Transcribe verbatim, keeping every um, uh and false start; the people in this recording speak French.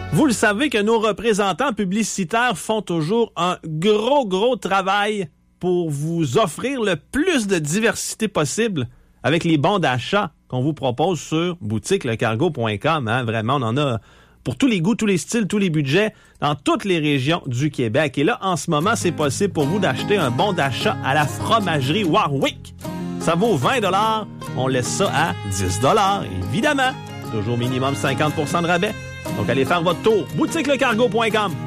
Vous le savez que nos représentants publicitaires font toujours un gros, gros travail pour vous offrir le plus de diversité possible avec les bons d'achat qu'on vous propose sur boutique le cargo point com. Hein? Vraiment, on en a pour tous les goûts, tous les styles, tous les budgets dans toutes les régions du Québec. Et là, en ce moment, c'est possible pour vous d'acheter un bon d'achat à la fromagerie Warwick. Ça vaut vingt dollars. On laisse ça à dix dollars, évidemment. Toujours minimum cinquante pour cent de rabais. Donc, allez faire votre tour. boutique le cargo point com.